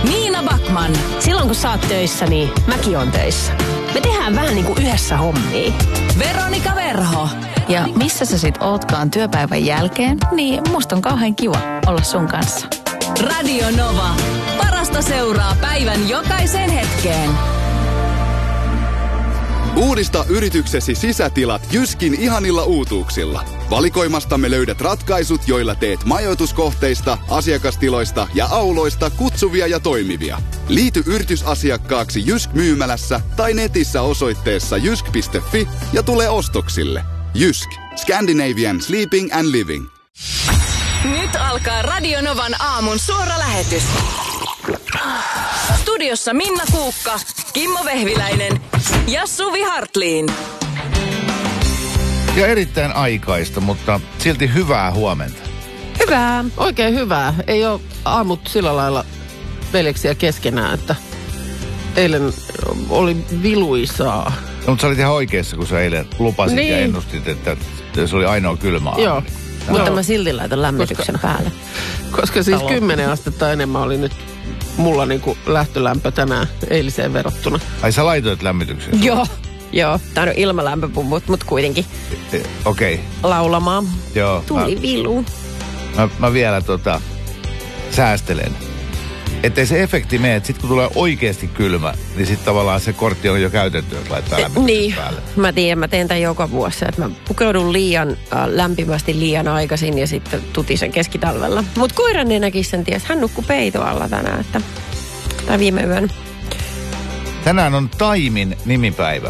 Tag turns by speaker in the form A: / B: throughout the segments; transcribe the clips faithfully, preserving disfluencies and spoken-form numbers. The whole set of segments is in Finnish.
A: Niina Backman.
B: Silloin kun sä oot töissä, niin mäkin oon töissä. Me tehdään vähän niin kuin yhdessä hommia.
A: Veronika Verho.
C: Ja missä sä sit ootkaan työpäivän jälkeen, niin musta on kauhean kiva olla sun kanssa.
A: Radio Nova. Parasta seuraa päivän jokaiseen hetkeen.
D: Uudista yrityksesi sisätilat Jyskin ihanilla uutuuksilla. Valikoimastamme löydät ratkaisut, joilla teet majoituskohteista, asiakastiloista ja auloista kutsuvia ja toimivia. Liity yritysasiakkaaksi Jysk myymälässä tai netissä osoitteessa jysk piste fi ja tule ostoksille. Jysk. Scandinavian Sleeping and Living.
A: Nyt alkaa Radio Novan aamun suora lähetys. Studiossa Minna Kuukka, Kimmo Vehviläinen ja Suvi Hartliin.
E: Ja erittäin aikaista, mutta silti hyvää huomenta.
F: Hyvää, oikein hyvää. Ei ole aamut sillä lailla veljeksiä keskenään, että eilen oli viluisaa.
E: No, mutta sä olit ihan oikeassa, kun sä eilen lupasit niin. Ja ennustit, että se oli ainoa kylmä aamu.
F: Joo.
B: Mutta mä silti laitan lämmityksen koska, päälle.
F: Koska siis kymmenen astetta enemmän oli nyt mulla niinku lähtölämpö tänään eiliseen verrattuna.
E: Ai sä laitoit lämmityksen?
B: Joo, joo. Tää on ilmalämpöpumput, mutta kuitenkin.
E: E, Okei. Okay.
B: Laulamaan.
E: Joo.
B: Tuli
E: mä,
B: vilu.
E: Mä, mä vielä tota, säästelen. Ettei se efekti mene, että sit kun tulee oikeasti kylmä, niin sit tavallaan se kortti on jo käytetty, jos laittaa lämmityksen
B: niin.
E: päälle.
B: Mä tiedän, mä teen tämän joka vuosi, että mä pukeudun liian äh, lämpimästi liian aikaisin ja sitten tutisen keskitalvella. Mut koiran nenäkin sen ties, hän nukkui peitoalla tänään, että, tai viime yön.
E: Tänään on Taimin nimipäivä.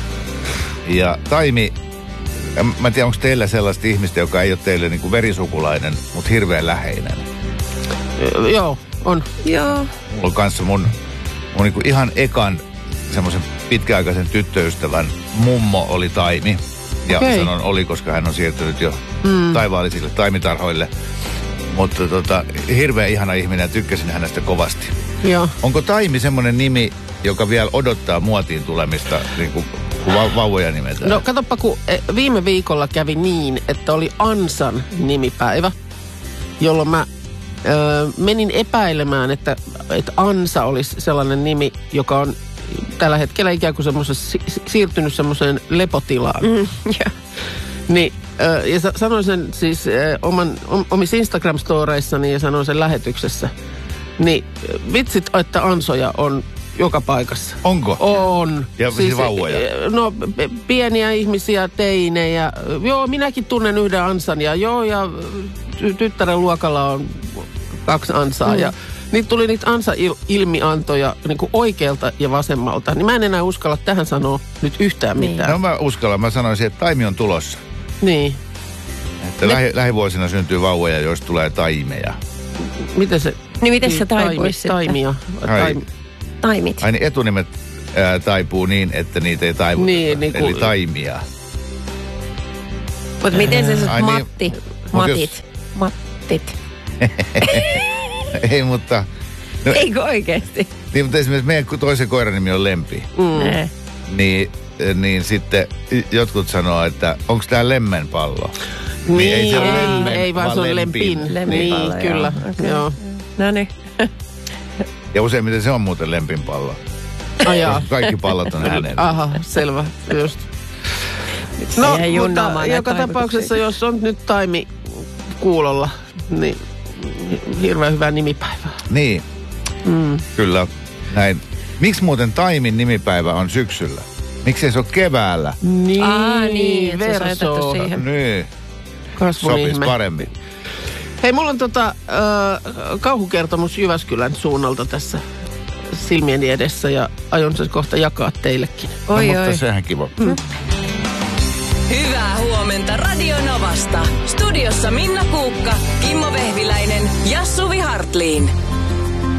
E: Ja Taimi, mä en tiedä, onko teillä sellaista ihmistä, joka ei ole teille niin kuin verisukulainen, mutta hirveän läheinen.
F: Ö, joo. On.
B: Joo.
E: Mulla on kanssa mun, mun niinku ihan ekan semmoisen pitkäaikaisen tyttöystävän mummo oli Taimi. Ja okay. Sanon oli, koska hän on siirtynyt jo mm. taivaallisille taimitarhoille. Mutta tota, hirveän ihana ihminen ja tykkäsin hänestä kovasti.
F: Joo.
E: Onko Taimi semmoinen nimi, joka vielä odottaa muotiin tulemista, niin kuin va- vauvoja nimetään?
F: No katsoppa, kun viime viikolla kävi niin, että oli Ansan nimipäivä, jolloin mä Öö, menin epäilemään, että, että Ansa olisi sellainen nimi, joka on tällä hetkellä ikään kuin si- siirtynyt semmoiseen lepotilaan. Mm, yeah. Niin, öö, ja sa- sanoin sen siis öö, oman, om, omissa Instagram-storeissani ja sanoin sen lähetyksessä. Niin vitsit, että Ansoja on joka paikassa.
E: Onko?
F: On.
E: Ja siis vauvoja?
F: No pieniä ihmisiä, teinejä. Joo, minäkin tunnen yhden Ansan ja joo, ja tyttären luokalla on kaksi Ansaa. Mm. Ja niitä tuli niitä Ansa-ilmiantoja niin kuin oikealta ja vasemmalta. Niin mä en enää uskalla tähän sanoa nyt yhtään
B: niin.
F: mitään.
E: No mä uskallan. Mä sanoisin, että Taimi on tulossa.
F: Niin.
E: Että ne... lähi, lähivuosina syntyy vauvoja, joista tulee taimeja.
F: Miten se?
B: Niin miten se taipuisi sitten?
F: Taimia. Taim...
B: Taimit.
E: Ai niin etunimet ää, taipuu niin, että niitä ei taivuteta.
F: Niin, niin
E: eli taimia.
B: Mutta miten se
E: Ai
B: Matti?
E: Niin,
B: Matit.
E: jos...
B: Mattit.
E: Ei, mutta... No,
B: eikö oikeasti?
E: Niin, mutta esimerkiksi meidän toisen koiran nimi on Lempi.
B: Mm.
E: Niin, niin sitten jotkut sanoo, että onko tämä lemmenpallo?
F: Niin, niin
E: ei se ole
F: ei,
E: lemmen,
F: ei vaan se on lempin. lempin. Niin, niin kyllä. Okay. Joo.
B: No niin.
E: Ja useimmiten se on muuten lempinpallo.
F: Ajaa.
E: Kaikki pallot on hänen.
F: Aha, selvä. Just. No, mutta joka tapauksessa, jos on nyt Taimi kuulolla, niin hirveän hyvää nimipäivää.
E: Niin, mm. kyllä. Näin. Miksi muuten Taimin nimipäivä on syksyllä? Miksi se on keväällä?
F: Niin,
B: Aa, niin
F: verso.
E: Niin. Sopisi paremmin.
F: Hei, mulla on tota, äh, kauhukertomus Jyväskylän suunnalta tässä silmieni edessä ja aion sen kohta jakaa teillekin.
B: Oi,
E: no,
B: oi.
E: Mutta sehän kiva.
F: Mm.
A: Hyvää huomenta Radio Novasta. Studiossa Minna Kuukka, Kimmo Vehviläinen ja Suvi Hartliin.